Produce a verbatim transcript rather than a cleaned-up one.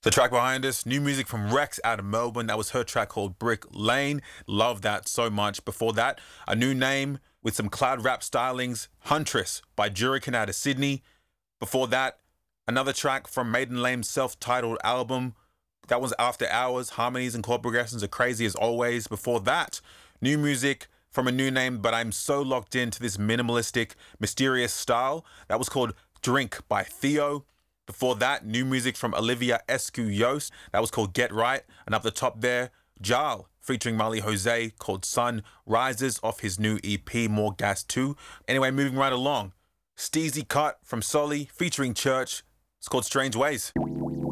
The track behind us, new music from Rex out of Melbourne. That was her track called Brick Lane. Love that so much. Before that, a new name with some cloud rap stylings, Huntress by Jurican out of Sydney. Before that, another track from Maiden Lame's self-titled album. That was After Hours. Harmonies and chord progressions are crazy as always. Before that, new music from a new name, but I'm so locked into this minimalistic, mysterious style. That was called Drink by Theo. Before that, new music from Olivia Escu-Yost. That was called Get Right. And up the top there, Jal featuring Marley Jose called Sun Rises off his new E P, More Gas two. Anyway, moving right along. Steezy Cut from Solly featuring Church. It's called Strange Ways.